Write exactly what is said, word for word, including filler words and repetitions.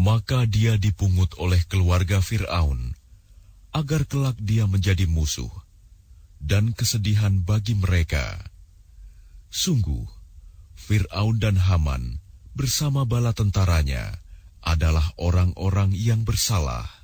Maka dia dipungut oleh keluarga Fir'aun, agar kelak dia menjadi musuh, dan kesedihan bagi mereka. Sungguh, Fir'aun dan Haman bersama bala tentaranya adalah orang-orang yang bersalah.